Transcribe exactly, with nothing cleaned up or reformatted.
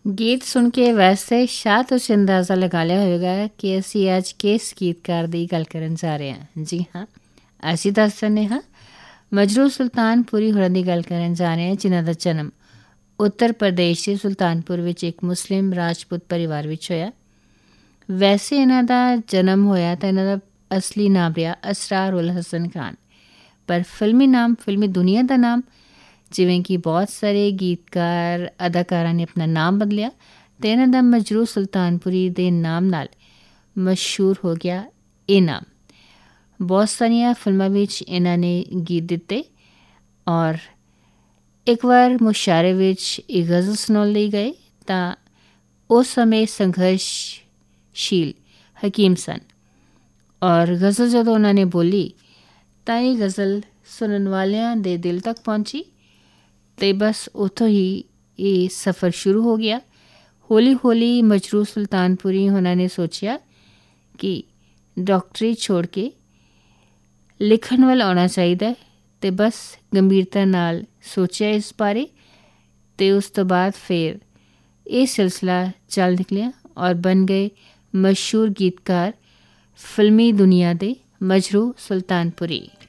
ਗੀਤ ਸੁਣ ਕੇ ਵੈਸੇ ਸ਼ਾਇਦ ਤੁਸੀਂ ਅੰਦਾਜ਼ਾ ਲਗਾ ਲਿਆ ਹੋਵੇਗਾ ਕਿ ਅਸੀਂ ਅੱਜ ਕਿਸ ਗੀਤਕਾਰ ਦੀ ਗੱਲ ਕਰਨ ਜਾ ਰਹੇ ਹਾਂ। ਜੀ ਹਾਂ, ਅਸੀਂ ਦੱਸ ਦਿੰਦੇ ਹਾਂ, ਮਜਰੂ ਸੁਲਤਾਨਪੁਰੀ ਹੋਰਾਂ ਦੀ ਗੱਲ ਕਰਨ ਜਾ ਰਹੇ ਹਾਂ, ਜਿਨ੍ਹਾਂ ਦਾ ਜਨਮ ਉੱਤਰ ਪ੍ਰਦੇਸ਼ ਦੇ ਸੁਲਤਾਨਪੁਰ ਵਿੱਚ ਇੱਕ ਮੁਸਲਿਮ ਰਾਜਪੂਤ ਪਰਿਵਾਰ ਵਿੱਚ ਹੋਇਆ। ਵੈਸੇ ਇਹਨਾਂ ਦਾ ਜਨਮ ਹੋਇਆ ਤਾਂ ਇਹਨਾਂ ਦਾ ਅਸਲੀ ਨਾਮ ਰਿਹਾ ਅਸਰਾਰ ਉਲ ਹਸਨ ਖਾਨ, ਪਰ ਫਿਲਮੀ ਨਾਮ, ਫਿਲਮੀ ਦੁਨੀਆ ਦਾ ਨਾਮ, ਜਿਵੇਂ ਕਿ ਬਹੁਤ ਸਾਰੇ ਗੀਤਕਾਰ ਅਦਾਕਾਰਾਂ ਨੇ ਆਪਣਾ ਨਾਮ ਬਦਲਿਆ, ਅਤੇ ਇਹਨਾਂ ਦਾ ਮਜਰੂ ਸੁਲਤਾਨਪੁਰੀ ਦੇ ਨਾਮ ਨਾਲ ਮਸ਼ਹੂਰ ਹੋ ਗਿਆ ਇਹ ਨਾਮ। ਬਹੁਤ ਸਾਰੀਆਂ ਫਿਲਮਾਂ ਵਿੱਚ ਇਹਨਾਂ ਨੇ ਗੀਤ ਦਿੱਤੇ ਔਰ ਇੱਕ ਵਾਰ ਮੁਸ਼ਾਇਰੇ ਵਿੱਚ ਇਹ ਗਜ਼ਲ ਸੁਣਾਉਣ ਲਈ ਗਏ ਤਾਂ ਉਸ ਸਮੇਂ ਸੰਘਰਸ਼ਸ਼ੀਲ ਹਕੀਮ ਸਨ ਔਰ ਗਜ਼ਲ ਜਦੋਂ ਉਹਨਾਂ ਨੇ ਬੋਲੀ ਤਾਂ ਇਹ ਗਜ਼ਲ ਸੁਣਨ ਵਾਲਿਆਂ ਦੇ ਦਿਲ ਤੱਕ ਪਹੁੰਚੀ ਅਤੇ ਬਸ ਉੱਥੋਂ ਹੀ ਇਹ ਸਫ਼ਰ ਸ਼ੁਰੂ ਹੋ ਗਿਆ। ਹੌਲੀ ਹੌਲੀ ਮਜਰੂ ਸੁਲਤਾਨਪੁਰੀ ਉਹਨਾਂ ਨੇ ਸੋਚਿਆ ਕਿ ਡਾਕਟਰੀ ਛੋੜ ਕੇ ਲਿਖਣ ਵੱਲ ਆਉਣਾ ਚਾਹੀਦਾ ਅਤੇ ਬਸ ਗੰਭੀਰਤਾ ਨਾਲ ਸੋਚਿਆ ਇਸ ਬਾਰੇ, ਅਤੇ ਉਸ ਤੋਂ ਬਾਅਦ ਫਿਰ ਇਹ ਸਿਲਸਿਲਾ ਚੱਲ ਨਿਕਲਿਆ ਔਰ ਬਣ ਗਏ ਮਸ਼ਹੂਰ ਗੀਤਕਾਰ ਫਿਲਮੀ ਦੁਨੀਆ ਦੇ ਮਜਰੂ ਸੁਲਤਾਨਪੁਰੀ।